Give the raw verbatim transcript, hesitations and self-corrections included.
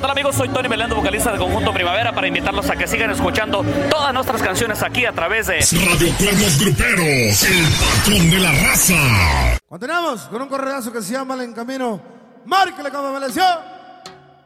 tal, amigos? Soy Tony Melendo, vocalista de Conjunto Primavera, para invitarlos a que sigan escuchando todas nuestras canciones aquí a través de Radio Cuernos Gruperos, el patrón de la raza. Continuamos con un corredazo que se llama El Encamino. Márquele como me lesió.